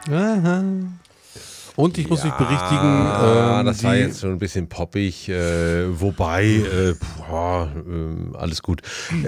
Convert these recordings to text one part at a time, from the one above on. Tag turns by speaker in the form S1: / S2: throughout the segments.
S1: Aha. Und ich muss mich berichtigen.
S2: Das war jetzt schon ein bisschen poppig, wobei, alles gut.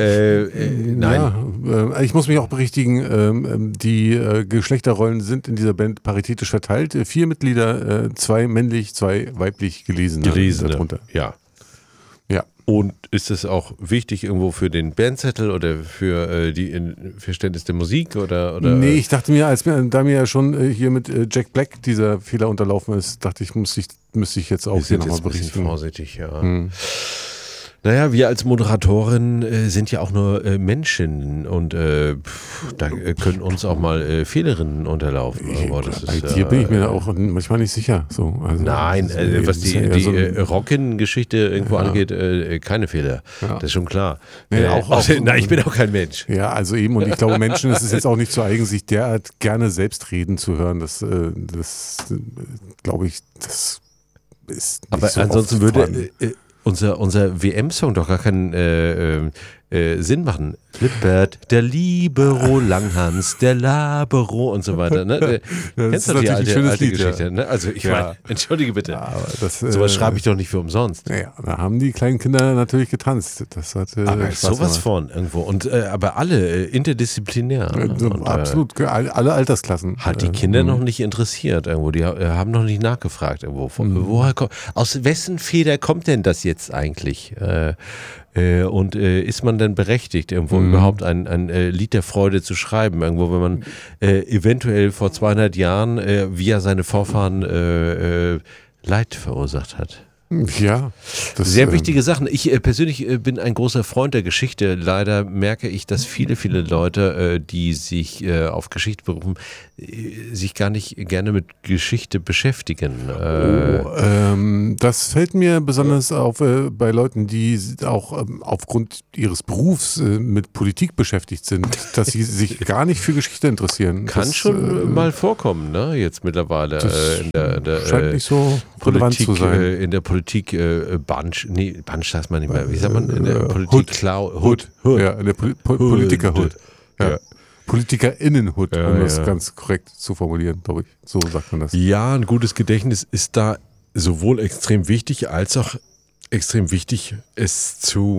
S2: Nein.
S1: Ich muss mich auch berichtigen, die Geschlechterrollen sind in dieser Band paritätisch verteilt. 4 Mitglieder, 2 männlich, 2 weiblich gelesene darunter.
S2: Ja.
S1: Ja.
S2: Und ist es auch wichtig irgendwo für den Bandzettel oder für die Verständnis der Musik? Oder?
S1: Nee, ich dachte mir, da mir ja schon hier mit Jack Black dieser Fehler unterlaufen ist, dachte ich, müsste ich jetzt auch hier nochmal berichten.
S2: Ein bisschen vorsichtig, ja. Naja, wir als Moderatorin sind ja auch nur Menschen und da können uns auch mal Fehlerinnen unterlaufen.
S1: Bei dir bin ich mir da auch manchmal nicht sicher. So, also,
S2: nein, was die Rockin-Geschichte irgendwo angeht, keine Fehler. Ja. Das ist schon klar.
S1: Nee,
S2: nein, ich bin auch kein Mensch.
S1: Ja, also eben, und ich glaube, Menschen ist es jetzt auch nicht zu eigen, sich derart gerne selbst reden zu hören. Das glaube ich, das ist nicht
S2: aber
S1: so
S2: ansonsten
S1: oft
S2: würde unser WM-Song doch gar keinen Sinn machen. Lippert, der Libero, Langhans, der Labero und so weiter. Ne? Kennst du die alte Lied, Geschichte? Ja. Ne? Also ich meine, entschuldige bitte. Ja, sowas schreibe ich doch nicht für umsonst.
S1: Ja, da haben die kleinen Kinder natürlich getanzt. Das hat
S2: aber sowas von irgendwo. Und aber alle interdisziplinär.
S1: Absolut, alle Altersklassen.
S2: Hat die Kinder noch nicht interessiert irgendwo. Die haben noch nicht nachgefragt irgendwo. Aus wessen Feder kommt denn das jetzt eigentlich? Und ist man denn berechtigt, irgendwo überhaupt ein Lied der Freude zu schreiben? Irgendwo, wenn man eventuell vor 200 Jahren via seine Vorfahren Leid verursacht hat?
S1: Ja.
S2: Sehr wichtige Sachen. Ich persönlich bin ein großer Freund der Geschichte. Leider merke ich, dass viele Leute, die sich auf Geschichte berufen, sich gar nicht gerne mit Geschichte beschäftigen.
S1: Das fällt mir besonders auf bei Leuten, die auch aufgrund ihres Berufs mit Politik beschäftigt sind, dass sie sich gar nicht für Geschichte interessieren.
S2: Kann schon mal vorkommen, ne? Jetzt mittlerweile in der
S1: scheint nicht so relevant zu sein.
S2: In der Politik Bunch sagt man nicht mehr. Wie sagt man? In der Politik
S1: Hood. Ja, in der Politiker-Hood. Ja. PolitikerInnen-Hood, um das ganz korrekt zu formulieren, glaube ich. So sagt man das.
S2: Ja, ein gutes Gedächtnis ist da sowohl extrem wichtig, als auch extrem wichtig, es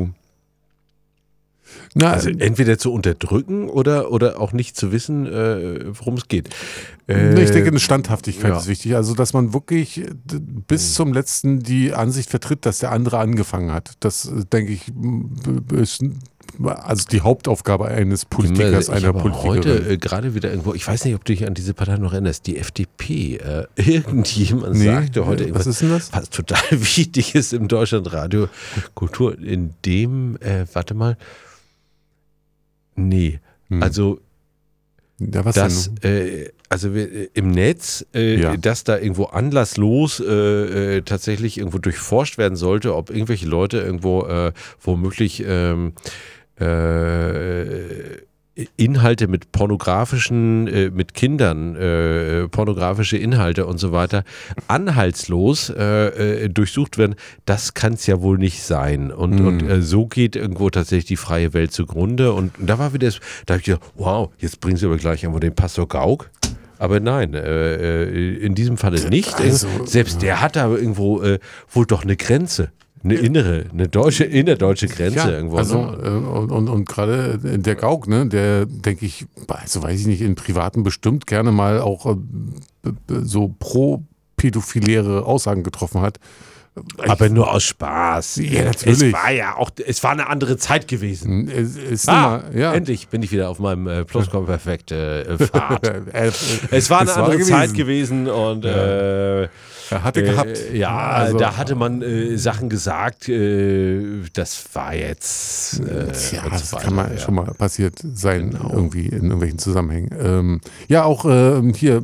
S2: also entweder zu unterdrücken oder auch nicht zu wissen, worum es geht.
S1: Ich denke, eine Standhaftigkeit ist wichtig. Also, dass man wirklich bis zum Letzten die Ansicht vertritt, dass der andere angefangen hat. Das, denke ich, ist also die Hauptaufgabe eines Politikers, einer Politikerin.
S2: Heute gerade wieder irgendwo, ich weiß nicht, ob du dich an diese Partei noch erinnerst, die FDP. Irgendjemand sagte heute irgendwas,
S1: was ist denn das?
S2: Was total wichtig ist im Deutschlandradio Kultur, in dem, warte mal, also
S1: ja, was
S2: das, im Netz, dass da irgendwo anlasslos tatsächlich irgendwo durchforscht werden sollte, ob irgendwelche Leute irgendwo womöglich Inhalte mit pornografischen, mit Kindern, pornografische Inhalte und so weiter, anhaltslos durchsucht werden, das kann es ja wohl nicht sein. Und so geht irgendwo tatsächlich die freie Welt zugrunde. Und da war wieder, da habe ich gedacht, wow, jetzt bringen sie aber gleich irgendwo den Pastor Gauck. Aber nein, in diesem Falle nicht. Also, selbst der hat aber irgendwo wohl doch eine Grenze. Eine innerdeutsche Grenze irgendwo.
S1: Also, und gerade der Gauck, ne, der, denke ich, also weiß ich nicht, in Privaten bestimmt gerne mal auch so pro-pädophiläre Aussagen getroffen hat.
S2: Aber nur aus Spaß.
S1: Ja, natürlich.
S2: Es war eine andere Zeit gewesen. Endlich bin ich wieder auf meinem Plusquamperfekt Pfad. Es war eine andere Zeit gewesen und
S1: er hatte gehabt.
S2: Also, da hatte man Sachen gesagt, das war jetzt
S1: das kann mal schon mal passiert sein, irgendwie in irgendwelchen Zusammenhängen. Auch hier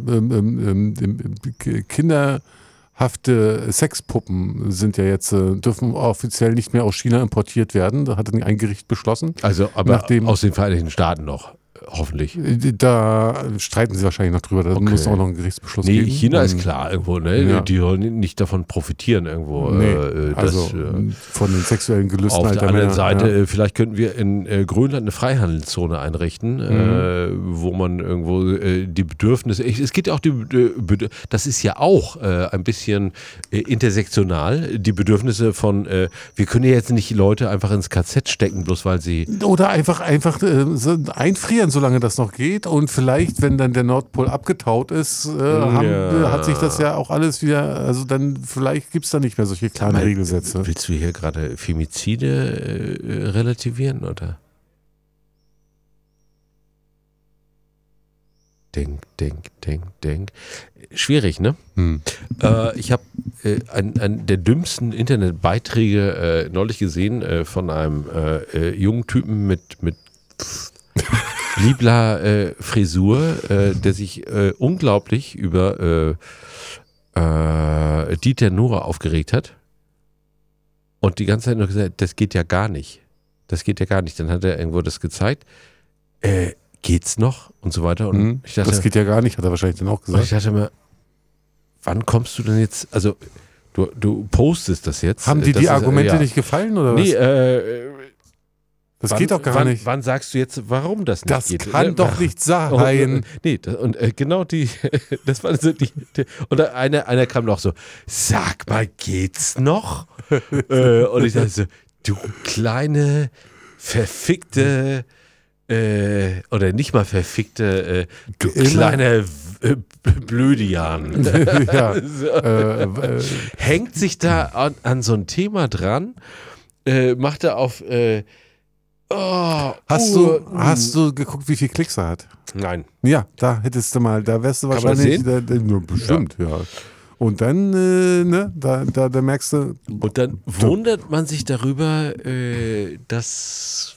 S1: kinderhafte Sexpuppen sind ja jetzt, dürfen offiziell nicht mehr aus China importiert werden. Da hat ein Gericht beschlossen.
S2: Also, aber aus den Vereinigten Staaten noch. hoffentlich.
S1: Da streiten sie wahrscheinlich noch drüber. Da muss auch noch ein Gerichtsbeschluss geben.
S2: China ist klar irgendwo, ne?
S1: Ja.
S2: Die wollen nicht davon profitieren irgendwo.
S1: Von den sexuellen Gelüsten.
S2: Auf der anderen Seite, vielleicht könnten wir in Grönland eine Freihandelszone einrichten, wo man irgendwo die Bedürfnisse, es geht ja auch das ist ja auch ein bisschen intersektional, die Bedürfnisse von, wir können ja jetzt nicht Leute einfach ins KZ stecken, bloß weil sie...
S1: Oder einfach einfrieren, solange das noch geht, und vielleicht, wenn dann der Nordpol abgetaut ist, hat sich das ja auch alles wieder, also dann vielleicht gibt es da nicht mehr solche kleinen Regelsätze.
S2: Willst du hier gerade Femizide relativieren, oder? Denk. Schwierig, ne? Ich habe einen der dümmsten Internetbeiträge neulich gesehen von einem jungen Typen mit liebler Frisur, der sich unglaublich über Dieter Nuhr aufgeregt hat und die ganze Zeit nur gesagt, das geht ja gar nicht. Das geht ja gar nicht. Dann hat er irgendwo das gezeigt. Geht's noch? Und so weiter. Und ich dachte,
S1: das geht ja gar nicht, hat er wahrscheinlich dann auch gesagt.
S2: Und ich dachte mir, wann kommst du denn jetzt, also du postest das jetzt.
S1: Haben die Argumente nicht gefallen oder was?
S2: Nee,
S1: das geht doch gar nicht.
S2: Wann sagst du jetzt, warum das nicht geht?
S1: Das kann doch nicht sein.
S2: Genau das war so und einer kam noch so, sag mal, geht's noch? Und ich dachte so, du kleine, verfickte, oder nicht mal verfickte, du kleine Blödian. Hängt sich da an so ein Thema dran, macht er auf
S1: Hast du geguckt, wie viele Klicks er hat?
S2: Nein.
S1: Ja, da wärst du wahrscheinlich bestimmt, ja. Und dann, da merkst du.
S2: Und dann wundert man sich darüber, dass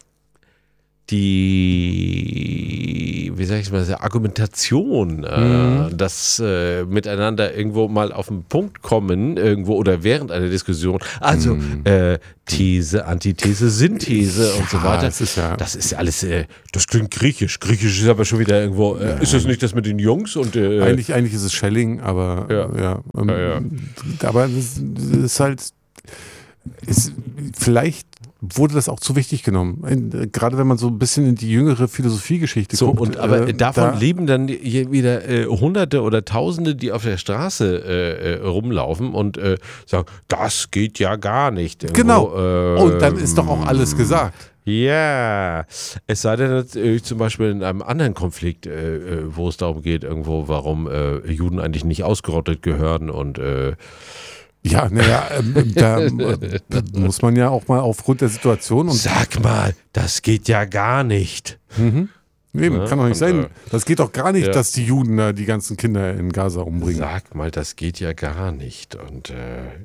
S2: die, wie sag ich mal, Argumentation, das miteinander irgendwo mal auf den Punkt kommen, irgendwo oder während einer Diskussion, also These, Antithese, Synthese und so weiter. Das ist ja alles, das klingt griechisch. Griechisch ist aber schon wieder irgendwo, ist das nicht das mit den Jungs? Und
S1: eigentlich ist es Schelling, aber aber das ist halt, vielleicht wurde das auch zu wichtig genommen. Gerade wenn man so ein bisschen in die jüngere Philosophiegeschichte guckt.
S2: Aber davon leben dann wieder Hunderte oder Tausende, die auf der Straße rumlaufen und sagen, das geht ja gar nicht. Irgendwo,
S1: genau. Und dann ist doch auch alles gesagt.
S2: Ja, es sei denn natürlich zum Beispiel in einem anderen Konflikt, wo es darum geht, irgendwo, warum Juden eigentlich nicht ausgerottet gehören und
S1: ja, da muss man ja auch mal aufgrund der Situation. Und
S2: sag mal, das geht ja gar nicht.
S1: Eben, kann doch nicht sein. Das geht doch gar nicht, dass die Juden da die ganzen Kinder in Gaza umbringen.
S2: Sag mal, das geht ja gar nicht. Und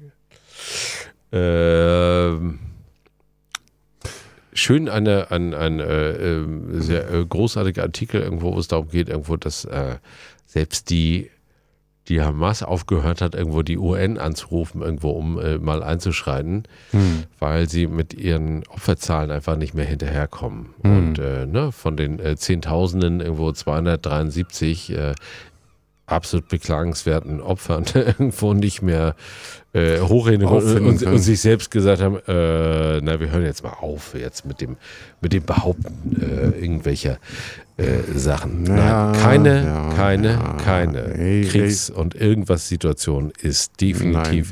S2: schön ein sehr großartiger Artikel irgendwo, wo es darum geht, irgendwo, dass selbst die Hamas aufgehört hat, irgendwo die UN anzurufen, irgendwo, um mal einzuschreiten, weil sie mit ihren Opferzahlen einfach nicht mehr hinterherkommen. Und von den Zehntausenden irgendwo 273 absolut beklagenswerten Opfern irgendwo nicht mehr hochreden und sich selbst gesagt haben, wir hören jetzt mal auf jetzt mit dem Behaupten irgendwelcher Sachen. Keine Kriegs- und irgendwas Situation ist definitiv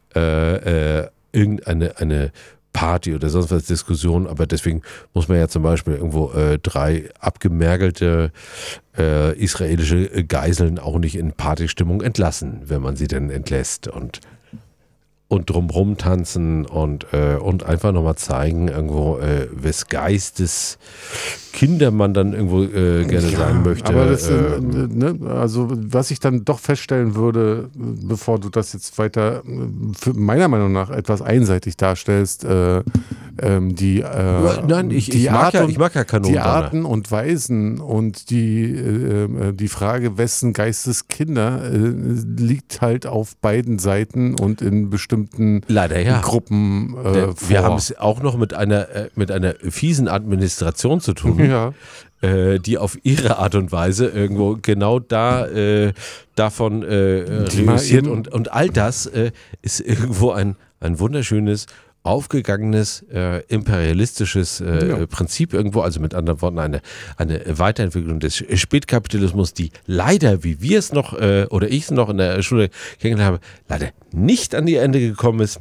S2: irgendeine Party oder sonst was Diskussion, aber deswegen muss man ja zum Beispiel irgendwo 3 abgemergelte israelische Geiseln auch nicht in Partystimmung entlassen, wenn man sie denn entlässt und drumrum tanzen und einfach nochmal zeigen, irgendwo, wes Geistes Kinder man dann irgendwo gerne sein möchte.
S1: Aber das, also was ich dann doch feststellen würde, bevor du das jetzt weiter meiner Meinung nach etwas einseitig darstellst, ich mag ja Kanondonner. Die Arten und Weisen und die Frage, wessen Geistes Kinder, liegt halt auf beiden Seiten und in bestimmten Gruppen
S2: vor. Wir haben es auch noch mit einer fiesen Administration zu tun.
S1: Ja.
S2: die auf ihre Art und Weise irgendwo genau davon reüssiert. Und all das ist irgendwo ein wunderschönes, aufgegangenes, imperialistisches Prinzip irgendwo, also mit anderen Worten eine Weiterentwicklung des Spätkapitalismus, die leider, wie wir es noch oder ich es noch in der Schule kennengelernt habe, leider nicht an die Ende gekommen ist.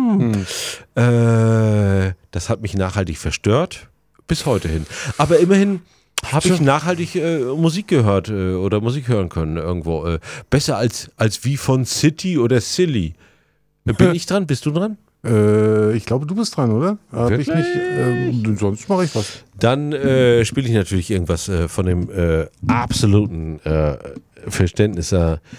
S2: Das hat mich nachhaltig verstört, bis heute hin. Aber immerhin habe ich nachhaltig Musik gehört oder Musik hören können irgendwo. Besser als wie von City oder Silly. Bin ich dran? Bist du dran?
S1: Ich glaube, du bist dran, oder? Ich nicht. Sonst mache ich was.
S2: Dann spiele ich natürlich irgendwas von dem absoluten Verständnis.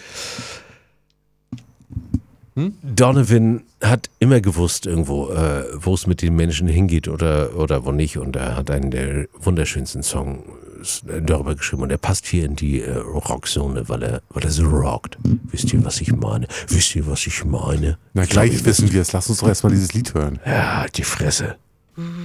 S2: Donovan hat immer gewusst irgendwo, wo es mit den Menschen hingeht oder wo nicht. Und er hat einen der wunderschönsten Songs darüber geschrieben. Und er passt hier in die Rockzone, weil er so rockt. Wisst ihr, was ich meine?
S1: Na, gleich wissen wir es. Lass uns doch erstmal dieses Lied hören.
S2: Ja, die Fresse.